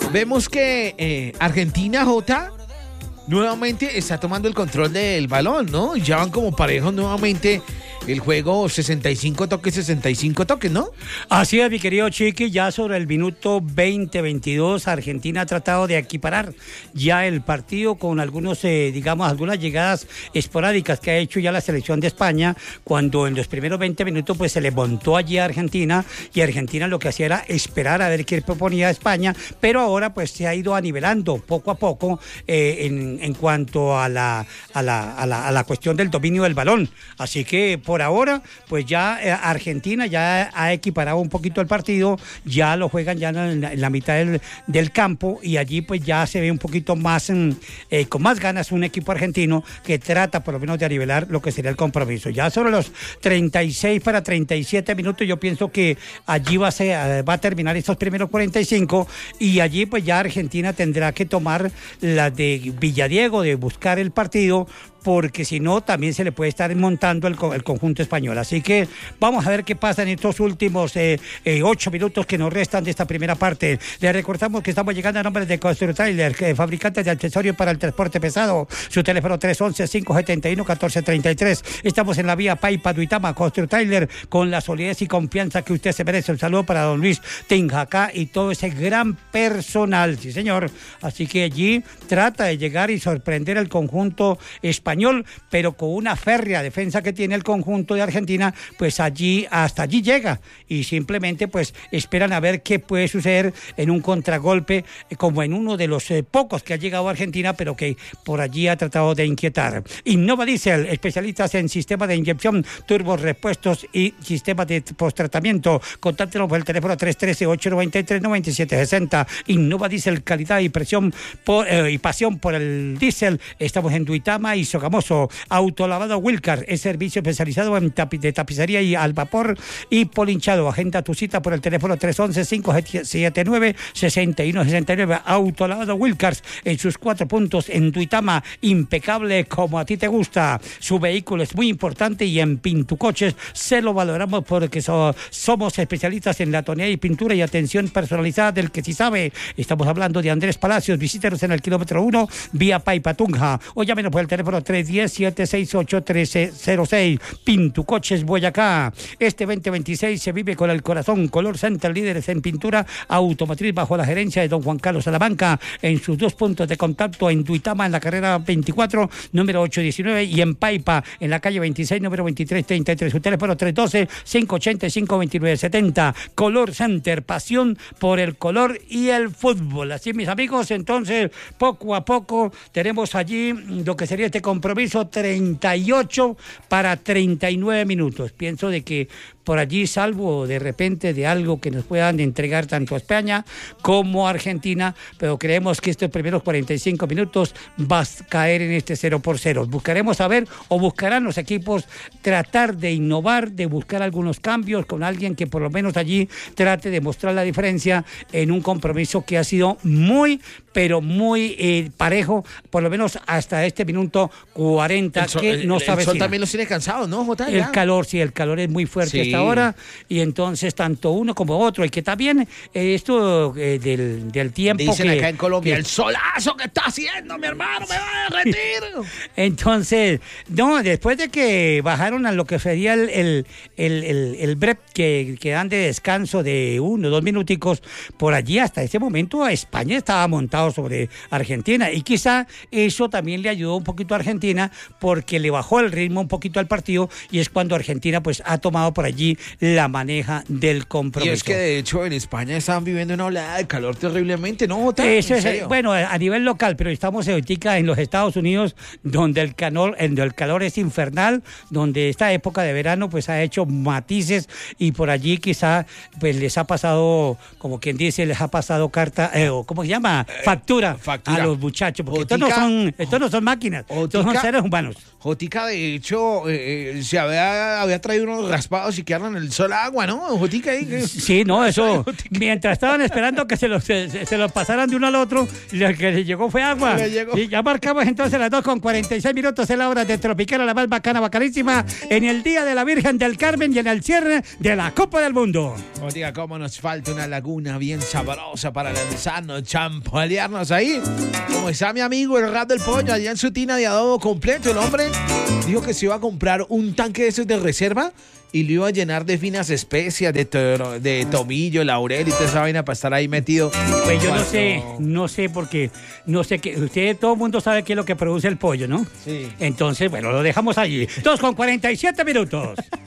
Vemos que Argentina, Jota, nuevamente está tomando el control del balón, ¿no? Ya van como parejos nuevamente el juego, 65 toques, ¿no? Así es, mi querido Chiqui, ya sobre el minuto 20-22, Argentina ha tratado de equiparar ya el partido con algunos, algunas llegadas esporádicas que ha hecho ya la selección de España, cuando en los primeros 20 minutos pues se le montó allí a Argentina, y Argentina lo que hacía era esperar a ver qué proponía España, pero ahora pues se ha ido anivelando poco a poco en cuanto a la cuestión del dominio del balón. Así que por ahora, pues ya Argentina ya ha equiparado un poquito el partido, ya lo juegan ya en la mitad del campo, y allí pues ya se ve un poquito más, con más ganas, un equipo argentino que trata por lo menos de nivelar lo que sería el compromiso. Ya sobre los 36 para 37 minutos, yo pienso que allí va a terminar estos primeros 45, y allí pues ya Argentina tendrá que tomar la de Villadiego, de buscar el partido, porque si no también se le puede estar montando el conjunto español. Así que vamos a ver qué pasa en estos últimos 8 minutos que nos restan de esta primera parte. Les recordamos que estamos llegando a nombre de Construtrailer, fabricantes de accesorios para el transporte pesado. Su teléfono 311-571-1433. Estamos en la vía Paipa, Duitama. Construtrailer, con la solidez y confianza que usted se merece. Un saludo para don Luis Tinjacá y todo ese gran personal. Sí, señor. Así que allí trata de llegar y sorprender al conjunto español, pero con una férrea defensa que tiene el conjunto de Argentina, pues hasta allí llega, y simplemente pues esperan a ver qué puede suceder en un contragolpe, como en uno de los pocos que ha llegado a Argentina, pero que por allí ha tratado de inquietar. Innova Diesel, especialistas en sistema de inyección, turbos, repuestos y sistema de posttratamiento. Contáctenos por el teléfono 313-893-9760. Innova Diesel, calidad y presión y pasión por el diésel. Estamos en Duitama y Sogamoso. Autolavado Wilcar es servicio especializado en de tapicería y al vapor y polinchado. Agenda tu cita por el teléfono 311-579-6169. Autolavado Wilcar en sus 4 puntos en Duitama, impecable como a ti te gusta. Su vehículo es muy importante y en Pintucoches se lo valoramos porque somos especialistas en la tonalidad y pintura y atención personalizada del que sí sabe. Estamos hablando de Andrés Palacios. Visítenos en el kilómetro 1, vía Paipa, Tunja, o llámenos por el teléfono 310-768-1306. Pintucoches Boyacá. Este 2026 se vive con el corazón. Color Center, líderes en pintura automotriz bajo la gerencia de don Juan Carlos Salamanca, en sus 2 puntos de contacto en Duitama, en la carrera 24, número 819, y en Paipa, en la calle 26, número 2333. Su teléfono 312-585-2970. Color Center, pasión por el color y el fútbol. Así, mis amigos, entonces, poco a poco tenemos allí lo que sería este compromiso, 38 para 39 minutos. Pienso de que por allí, salvo de repente de algo que nos puedan entregar tanto a España como a Argentina, pero creemos que estos primeros 45 minutos va a caer en este 0-0. Buscaremos a ver, o buscarán los equipos tratar de innovar, de buscar algunos cambios con alguien que por lo menos allí trate de mostrar la diferencia en un compromiso que ha sido muy, pero muy parejo, por lo menos hasta este minuto 40, que no sabe. El sol también los tiene cansados, ¿no, Jota? El calor, sí, el calor es muy fuerte hasta ahora, y entonces tanto uno como otro, y que también esto del tiempo. Dicen acá en Colombia, el solazo que está haciendo, mi hermano, me va a derretir. Entonces, no, después de que bajaron a lo que sería el break, que dan de descanso de 1 o 2 minuticos, por allí hasta ese momento España estaba montado sobre Argentina, y quizá eso también le ayudó un poquito a Argentina, porque le bajó el ritmo un poquito al partido, y es cuando Argentina pues ha tomado por allí la maneja del compromiso. Y es que de hecho en España estaban viviendo una oleada de calor terriblemente, ¿no, Jota? Eso es, bueno, a nivel local, pero estamos ahorita en los Estados Unidos, donde el calor es infernal, donde esta época de verano pues ha hecho matices, y por allí quizá pues les ha pasado, como quien dice, les ha pasado carta, ¿cómo se llama? Factura a los muchachos, porque estos no son máquinas, estos son seres humanos. Jotica, de hecho, se había traído unos raspados y que echaron el sol agua, ¿no? Jotica ahí. Sí, no, eso. Mientras estaban esperando que se los pasaran de uno al otro, lo que les llegó fue agua. Y ya marcamos entonces las 2:46 en la hora de Tropicana, la más bacana, bacanísima, en el Día de la Virgen del Carmen y en el cierre de la Copa del Mundo. Jotica, cómo nos falta una laguna bien sabrosa para lanzarnos, champalearnos ahí. Como está mi amigo el Rat del Pollo, allá en su tina de adobo completo, el hombre dijo que se iba a comprar un tanque de esos de reserva y lo iba a llenar de finas especias, de tomillo, laurel y toda esa vaina para estar ahí metido. Pues yo no sé porque no sé qué, todo el mundo sabe qué es lo que produce el pollo, ¿no? Sí. Entonces, bueno, lo dejamos allí. 2:47.